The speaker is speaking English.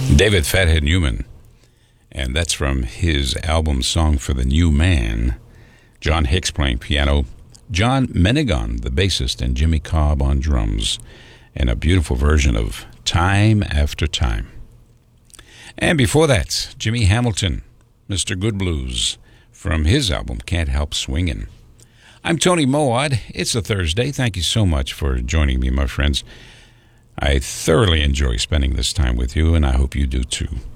David Fathead Newman, and that's from his album Song for the New Man. John Hicks playing piano, John Menegon, the bassist, and Jimmy Cobb on drums, and a beautiful version of Time After Time. And before that, Jimmy Hamilton, Mr. Good Blues, from his album Can't Help Swingin'. I'm Tony Moad. It's a Thursday. Thank you so much for joining me, my friends. I thoroughly enjoy spending this time with you, and I hope you do too.